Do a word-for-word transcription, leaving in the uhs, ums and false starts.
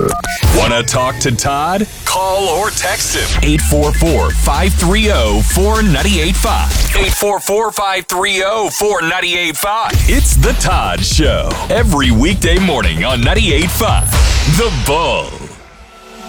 Want to talk to Todd? Call or text him. eight four four, five three zero, four nine eight five. eight four four, five three zero, four nine eight five. It's The Todd Show. Every weekday morning on ninety-eight point five. The Bull.